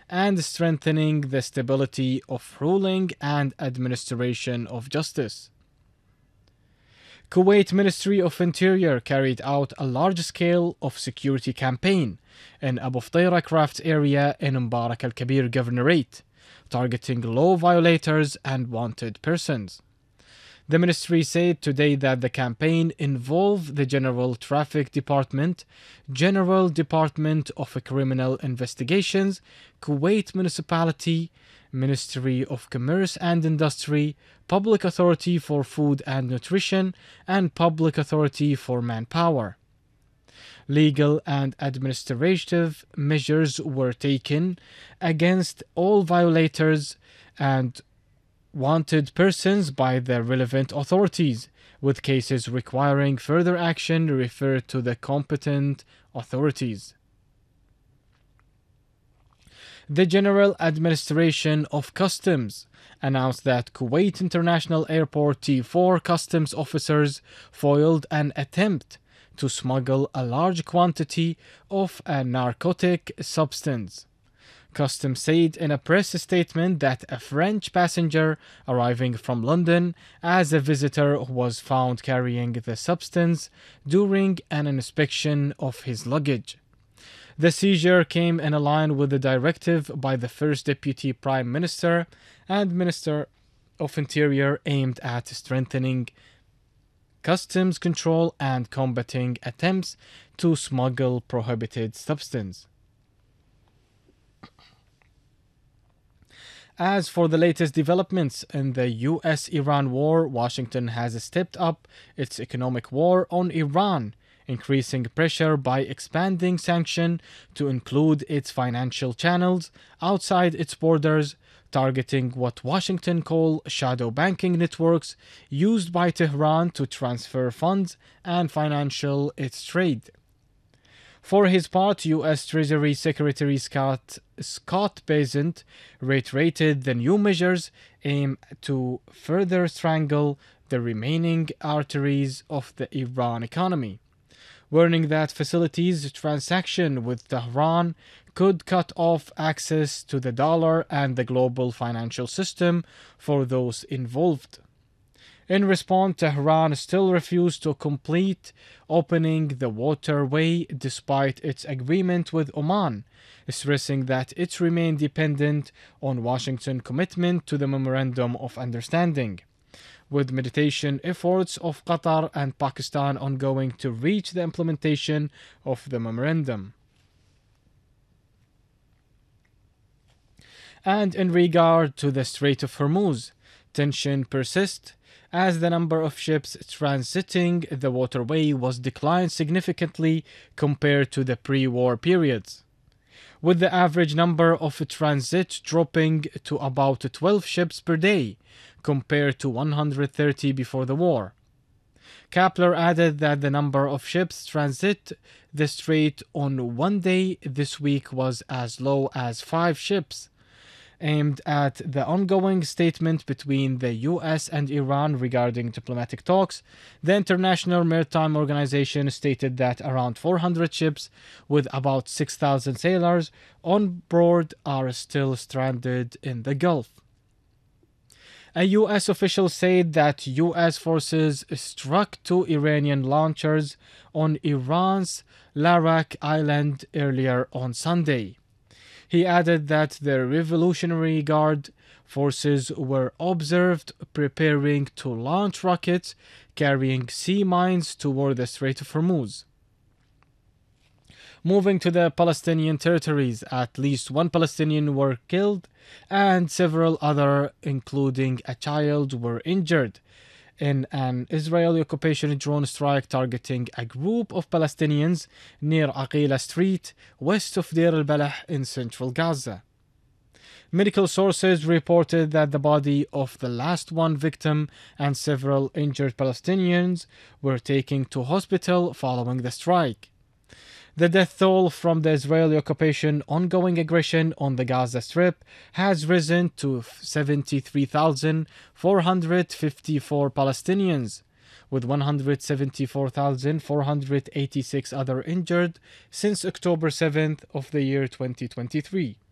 and strengthening the stability of ruling and administration of justice. Kuwait Ministry of Interior carried out a large-scale of security campaign in Abu Ftaira Craft area in Mubarak al-Kabir Governorate, targeting law violators and wanted persons. The ministry said today that the campaign involved the General Traffic Department, General Department of Criminal Investigations, Kuwait Municipality, Ministry of Commerce and Industry, Public Authority for Food and Nutrition, and Public Authority for Manpower. Legal and administrative measures were taken against all violators and wanted persons by the relevant authorities, with cases requiring further action referred to the competent authorities. The General Administration of Customs announced that Kuwait International Airport T4 customs officers foiled an attempt to smuggle a large quantity of a narcotic substance. Customs said in a press statement that a French passenger arriving from London as a visitor was found carrying the substance during an inspection of his luggage. The seizure came in line with the directive by the First Deputy Prime Minister and Minister of Interior aimed at strengthening customs control and combating attempts to smuggle prohibited substance. As for the latest developments in the US-Iran war, Washington has stepped up its economic war on Iran, increasing pressure by expanding sanctions to include its financial channels outside its borders, targeting what Washington call shadow banking networks used by Tehran to transfer funds and financial its trade. For his part, U.S. Treasury Secretary Scott Bessent reiterated the new measures aim to further strangle the remaining arteries of the Iran economy, warning that facilities transaction with Tehran could cut off access to the dollar and the global financial system for those involved. In response, Tehran still refused to complete opening the waterway despite its agreement with Oman, stressing that it remained dependent on Washington's commitment to the Memorandum of Understanding, with mediation efforts of Qatar and Pakistan ongoing to reach the implementation of the memorandum. And in regard to the Strait of Hormuz, tension persists as the number of ships transiting the waterway was declined significantly compared to the pre-war periods, with the average number of transit dropping to about 12 ships per day compared to 130 before the war. Kapler added that the number of ships transit the strait on one day this week was as low as 5 ships, aimed at the ongoing statement between the US and Iran regarding diplomatic talks. The International Maritime Organization stated that around 400 ships with about 6,000 sailors on board are still stranded in the Gulf. A U.S. official said that U.S. forces struck 2 Iranian launchers on Iran's Larak Island earlier on Sunday. He added that the Revolutionary Guard forces were observed preparing to launch rockets carrying sea mines toward the Strait of Hormuz. Moving to the Palestinian territories, at least 1 Palestinian were killed and several others, including a child, were injured in an Israeli occupation drone strike targeting a group of Palestinians near Aqila Street, west of Deir al-Balah in central Gaza. Medical sources reported that the body of the last one victim and several injured Palestinians were taken to hospital following the strike. The death toll from the Israeli occupation ongoing aggression on the Gaza Strip has risen to 73,454 Palestinians, with 174,486 others injured since October 7th of the year 2023.